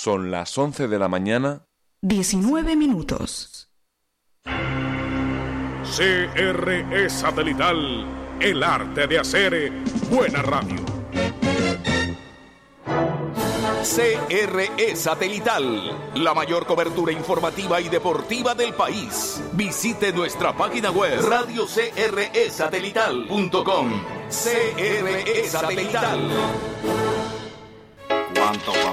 Son las 11 de la mañana. 19 minutos. CRE Satelital, el arte de hacer buena radio. CRE Satelital, la mayor cobertura informativa y deportiva del país. Visite nuestra página web radiocresatelital.com. CRE Satelital. ¿Cuánto va